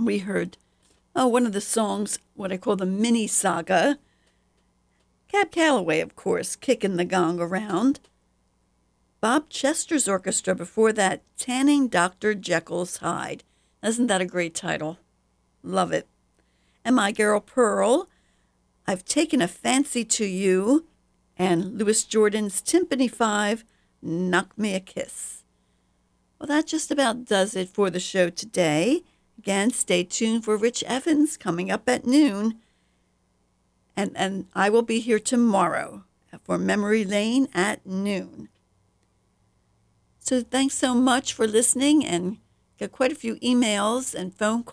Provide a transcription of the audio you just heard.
We heard one of the songs, what I call the mini saga. Cab Calloway, of course, kicking the gong around. Bob Chester's orchestra before that, Tanning Dr. Jekyll's Hyde. Isn't that a great title? Love it. And my girl Pearl, I've Taken a Fancy to You, and Louis Jordan's Timpani 5, Knock Me a Kiss. Well, that just about does it for the show today. Again, stay tuned for Rich Evans coming up at noon. And I will be here tomorrow for Memory Lane at noon. So thanks so much for listening, and got quite a few emails and phone calls.